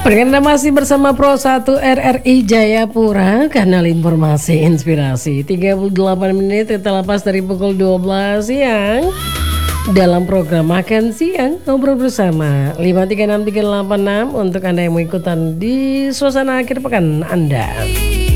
Anda masih bersama Pro 1 RRI Jayapura, kanal informasi inspirasi. 38 menit kita lepas dari pukul 12 siang. Dalam program Makan Siang Ngobrol Bersama 5363886 untuk Anda yang mau ikutan di suasana akhir pekan Anda.